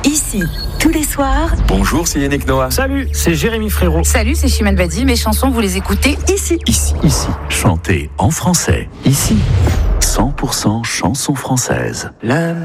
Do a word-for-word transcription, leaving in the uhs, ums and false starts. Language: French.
Ici, tous les soirs. Bonjour, c'est Yannick Noah. Salut, c'est Jérémy Frérot. Salut, c'est Chimène Badi. Mes chansons, vous les écoutez ici. Ici. Ici, chantez en français. Ici, cent pour cent chansons françaises. La